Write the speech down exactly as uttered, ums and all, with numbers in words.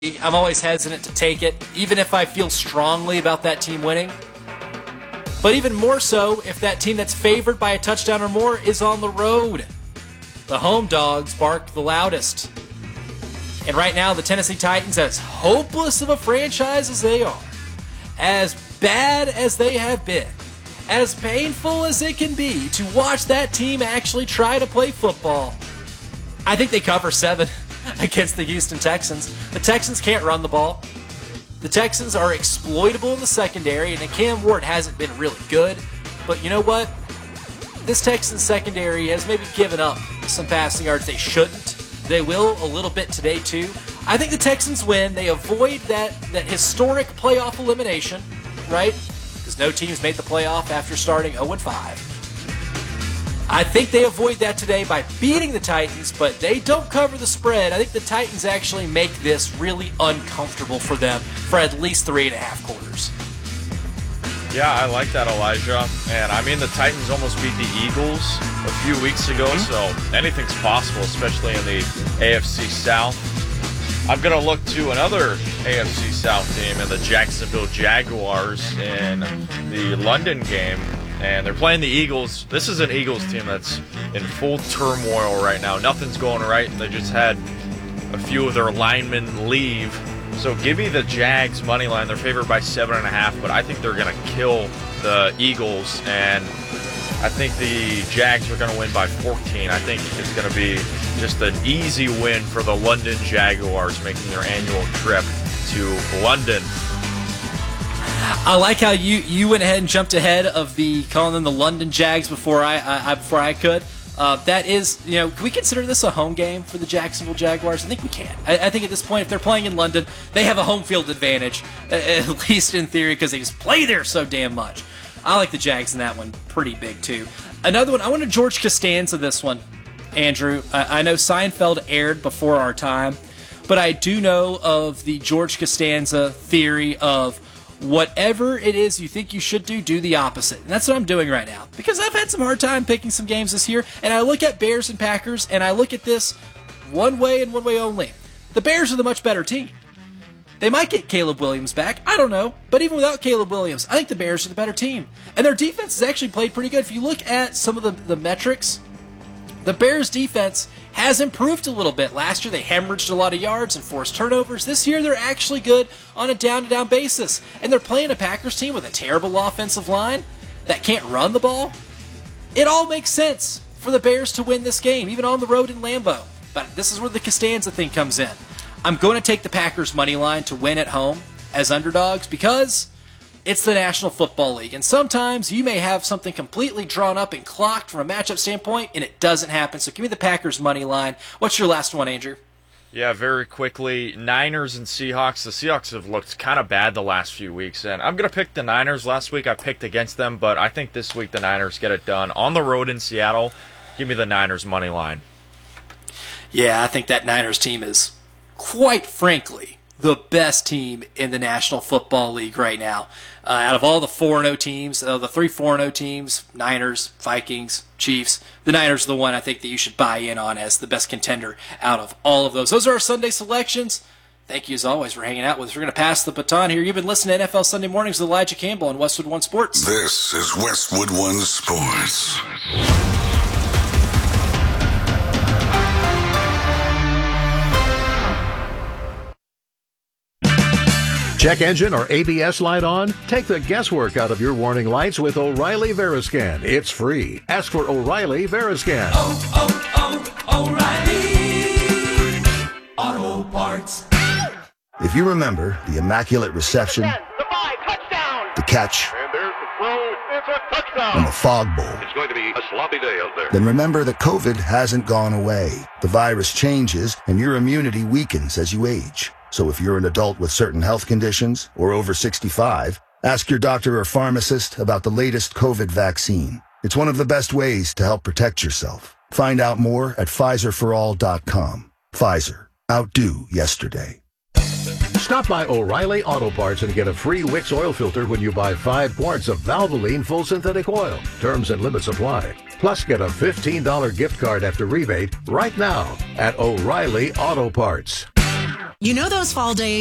I'm always hesitant to take it, even if I feel strongly about that team winning. But even more so if that team that's favored by a touchdown or more is on the road. The home dogs bark the loudest. And right now, the Tennessee Titans, as hopeless of a franchise as they are, as bad as they have been, as painful as it can be to watch that team actually try to play football, I think they cover seven against the Houston Texans. The Texans can't run the ball. The Texans are exploitable in the secondary, and Cam Ward hasn't been really good. But you know what? This Texans secondary has maybe given up some passing yards they shouldn't. They will a little bit today, too. I think the Texans win. They avoid that, that historic playoff elimination, right? Because no team's made the playoff after starting oh and five. I think they avoid that today by beating the Titans, but they don't cover the spread. I think the Titans actually make this really uncomfortable for them for at least three and a half quarters. Yeah, I like that, Elijah. And I mean, the Titans almost beat the Eagles a few weeks ago, mm-hmm. so anything's possible, especially in the A F C South. I'm going to look to another A F C South team in the Jacksonville Jaguars in the London game. And they're playing the Eagles. This is an Eagles team that's in full turmoil right now. Nothing's going right. They just had a few of their linemen leave. So give me the Jags money line. They're favored by seven and a half, but I think they're going to kill the Eagles. And I think the Jags are going to win by fourteen. I think it's going to be just an easy win for the London Jaguars making their annual trip to London. I like how you, you went ahead and jumped ahead of the calling them the London Jags before I, I, I before I could. Uh, that is, you know, can we consider this a home game for the Jacksonville Jaguars? I think we can. I, I think at this point, if they're playing in London, they have a home field advantage, at least in theory, because they just play there so damn much. I like the Jags in that one pretty big too. Another one, I want to George Costanza this one, Andrew. I, I know Seinfeld aired before our time, but I do know of the George Costanza theory of whatever it is you think you should do, do the opposite. And that's what I'm doing right now. Because I've had some hard time picking some games this year, and I look at Bears and Packers, and I look at this one way and one way only. The Bears are the much better team. They might get Caleb Williams back. I don't know. But even without Caleb Williams, I think the Bears are the better team. And their defense has actually played pretty good. If you look at some of the, the metrics, the Bears' defense has improved a little bit. Last year, they hemorrhaged a lot of yards and forced turnovers. This year, they're actually good on a down-to-down basis. And they're playing a Packers team with a terrible offensive line that can't run the ball. It all makes sense for the Bears to win this game, even on the road in Lambeau. But this is where the Costanza thing comes in. I'm going to take the Packers' money line to win at home as underdogs because it's the National Football League, and sometimes you may have something completely drawn up and clocked from a matchup standpoint, and it doesn't happen. So give me the Packers money line. What's your last one, Andrew? Yeah, very quickly, Niners and Seahawks. The Seahawks have looked kind of bad the last few weeks, and I'm going to pick the Niners. Last week I picked against them, but I think this week the Niners get it done. On the road in Seattle, give me the Niners money line. Yeah, I think that Niners team is, quite frankly, the best team in the National Football League right now. Uh, out of all the four and oh teams, uh, the three four and oh teams, Niners, Vikings, Chiefs, the Niners are the one I think that you should buy in on as the best contender out of all of those. Those are our Sunday selections. Thank you, as always, for hanging out with us. We're going to pass the baton here. You've been listening to N F L Sunday Mornings with Elijah Campbell on Westwood One Sports. This is Westwood One Sports. Check engine or A B S light on? Take the guesswork out of your warning lights with O'Reilly Veriscan. It's free. Ask for O'Reilly Veriscan. Oh, oh, oh, O'Reilly Auto Parts. If you remember the immaculate reception, the five, touchdown. the catch, And there's the throw. It's a touchdown. and the fog bowl, It's going to be a sloppy day out there. then remember that COVID hasn't gone away. The virus changes and your immunity weakens as you age. So if you're an adult with certain health conditions or over sixty-five, ask your doctor or pharmacist about the latest COVID vaccine. It's one of the best ways to help protect yourself. Find out more at Pfizer for all dot com. Pfizer. Outdo yesterday. Stop by O'Reilly Auto Parts and get a free Wix oil filter when you buy five quarts of Valvoline Full Synthetic Oil. Terms and limits apply. Plus, get a fifteen dollars gift card after rebate right now at O'Reilly Auto Parts. You know those fall days